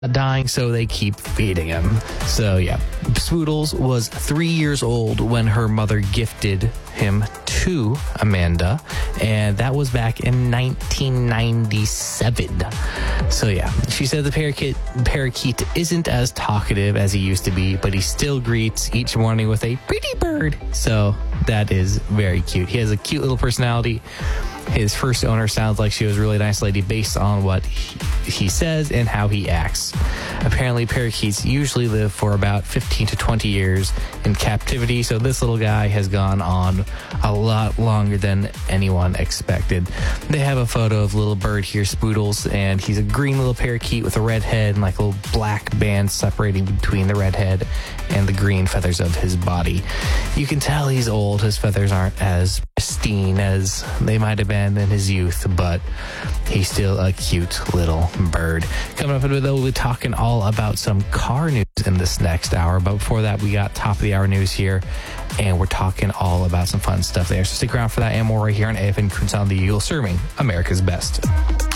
dying, so they keep feeding him. So yeah, Spoodles was 3 years old when her mother gifted him to Amanda, and that was back in 1997. So yeah, she said the parakeet isn't as talkative as he used to be, but he still greets each morning with a pretty bird. So that is very cute. He has a cute little personality. His first owner sounds like she was a really nice lady based on what he says and how he acts. Apparently, parakeets usually live for about 15 to 20 years in captivity, so this little guy has gone on a lot longer than anyone expected. They have a photo of little bird here, Spoodles, and he's a green little parakeet with a red head and like a little black band separating between the red head and the green feathers of his body. You can tell he's old. His feathers aren't as pristine as they might have been in his youth, but he's still a cute little bird. Coming up in a bit, though, we'll be talking all about some car news in this next hour. But before that, we got top of the hour news here, and we're talking all about some fun stuff there. So stick around for that and more right here on AFN Crew Sound, the Eagle, serving America's best.